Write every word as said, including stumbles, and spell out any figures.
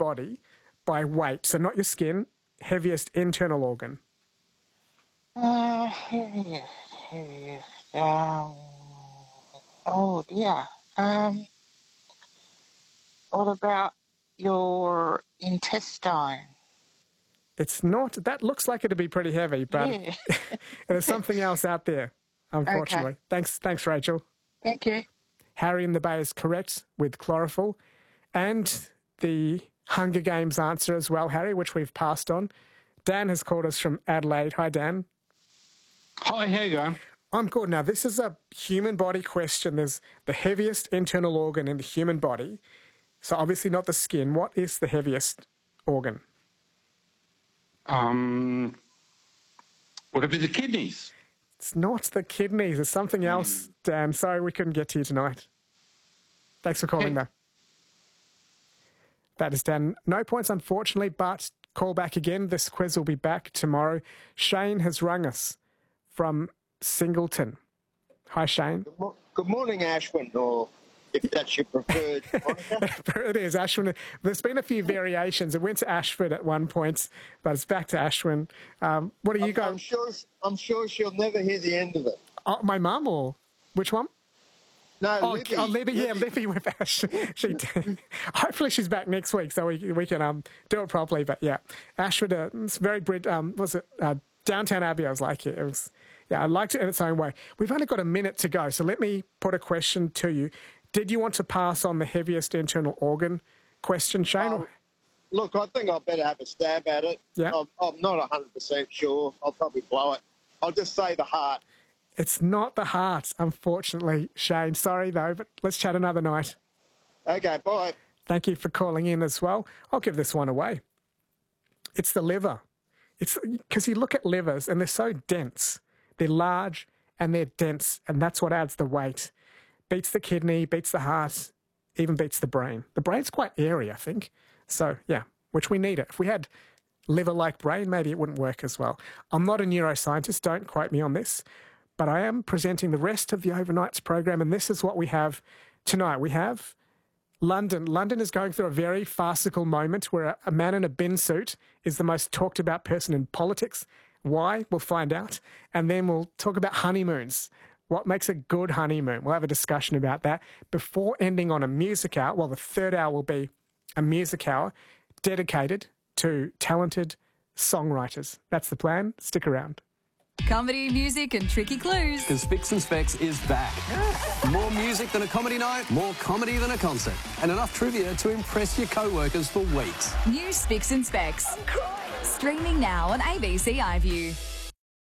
body by weight? So not your skin, heaviest internal organ. Uh, heaviest, heaviest. Um, oh, yeah. Um, what about your intestine? It's not. That looks like it'd be pretty heavy, but Yeah. there's something else out there, unfortunately. Okay. Thanks, thanks, Rachel. Thank you. Harry in the Bay is correct with chlorophyll. And the Hunger Games answer as well, Harry, which we've passed on. Dan has called us from Adelaide. Hi, Dan. Hi, how you going? I'm good. Now, this is a human body question. There's the heaviest internal organ in the human body. So obviously not the skin. What is the heaviest organ? Um, what about the kidneys? It's not the kidneys. It's something else, Mm. Dan. Sorry we couldn't get to you tonight. Thanks for calling, Okay. though. That is Dan. No points, unfortunately, but call back again. This quiz will be back tomorrow. Shane has rung us from Singleton. Hi, Shane. Good, mo- good morning, Ashwin, or if that's your preferred moniker. It is Ashwin. There's been a few variations. It went to Ashford at one point, but it's back to Ashwin. Um, what are you I'm, going? I'm sure. I'm sure she'll never hear the end of it. Oh, my mum or which one? No, Oh, Libby. oh, Libby, yeah, Libby with Ash. She, hopefully she's back next week so we we can um do it properly. But yeah, Ashford, uh, it's very Brit. Um, was it uh, Downtown Abbey? I was like it. It was. Yeah, I liked it in its own way. We've only got a minute to go, so let me put a question to you. Did you want to pass on the heaviest internal organ question, Shane? Um, Look, I think I better have a stab at it. Yeah. I'm, I'm not one hundred percent sure. I'll probably blow it. I'll just say the heart. It's not the heart, unfortunately, Shane. Sorry, though, but let's chat another night. Okay, bye. Thank you for calling in as well. I'll give this one away. It's the liver. It's because you look at livers and they're so dense. They're large and they're dense, and that's what adds the weight. Beats the kidney, beats the heart, even beats the brain. The brain's quite airy, I think. So, yeah, which we need it. If we had liver-like brain, maybe it wouldn't work as well. I'm not a neuroscientist, don't quote me on this, but I am presenting the rest of the Overnights program, and this is what we have tonight. We have London. London is going through a very farcical moment where a, a man in a bin suit is the most talked about person in politics. Why? We'll find out. And then we'll talk about honeymoons. What makes a good honeymoon? We'll have a discussion about that before ending on a music hour. Well, the third hour will be a music hour dedicated to talented songwriters. That's the plan. Stick around. Comedy, music and tricky clues. Because Spicks and Specs is back. More music than a comedy night, more comedy than a concert, and enough trivia to impress your co-workers for weeks. New Spicks and Specs. Streaming now on A B C iView.